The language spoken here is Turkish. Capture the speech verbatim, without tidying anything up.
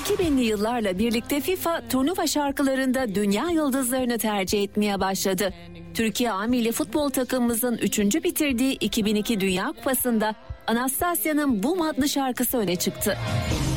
iki binli yıllarla birlikte FIFA turnuva şarkılarında dünya yıldızlarını tercih etmeye başladı. Türkiye A milli futbol takımımızın üçüncü bitirdiği iki bin iki Dünya Kupası'nda Anastasya'nın Boom adlı şarkısı öne çıktı.